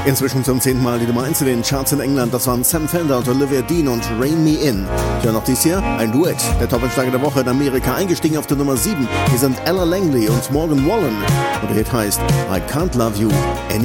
Inzwischen zum 10. Mal die Nummer 1 in den Charts in England. Das waren Sam Fender und Olivia Dean und Rein Me In. Ja, noch dies Jahr ein Duett. Der Top-Einsteiger der Woche in Amerika, eingestiegen auf der Nummer 7. Hier sind Ella Langley und Morgan Wallen. Und der Hit heißt I Can't Love You Anymore.